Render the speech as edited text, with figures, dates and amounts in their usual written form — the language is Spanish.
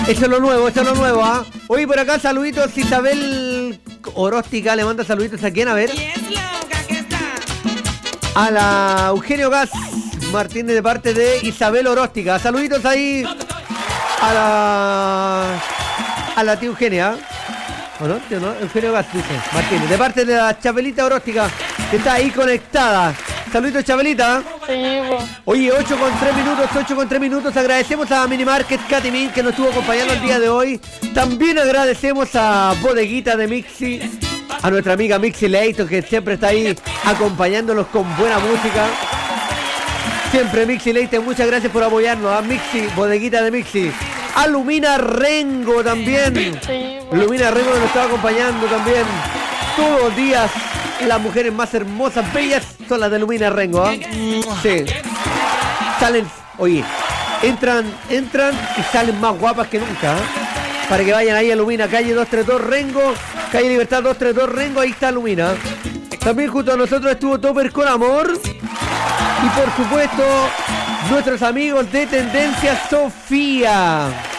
Eso es lo nuevo, ¿ah? Hoy por acá saluditos, Isabel Oróstica, le manda saluditos a quién, a ver. A la Eugenio Gas Martínez de parte de Isabel Oróstica. Saluditos ahí a la tía Eugenia. ¿O no? ¿No? Eugenio Gas dice Martínez, de parte de la Chabelita Oróstica, que está ahí conectada. Saluditos, Chabelita. Sí, oye, 8:03 minutos. Agradecemos a Minimarket Catimín que nos estuvo acompañando el día de hoy. También agradecemos a Bodeguita de Mixi, a nuestra amiga Mixi Leighton, que siempre está ahí acompañándonos con buena música. Siempre Mixi Leighton, muchas gracias por apoyarnos. A Mixi, Bodeguita de Mixi. A Lumina Rengo también. sí, Lumina Rengo que nos está acompañando también. Todos los días las mujeres más hermosas, bellas, son las de Lumina Rengo, ¿eh? Sí. Salen, oye, entran y salen más guapas que nunca, ¿eh? Para que vayan ahí a Lumina, calle 232 Rengo, calle Libertad 232 Rengo, ahí está Lumina. También junto a nosotros estuvo Topper con Amor. Y por supuesto, nuestros amigos de Tendencia Sofía.